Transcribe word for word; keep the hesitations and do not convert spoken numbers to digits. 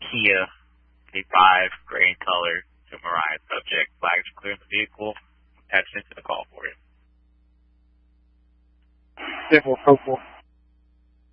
Kia K five, gray in color, to Mariah. Subject, flags for clearing the vehicle. Attachment to the call for you. ten four, code four.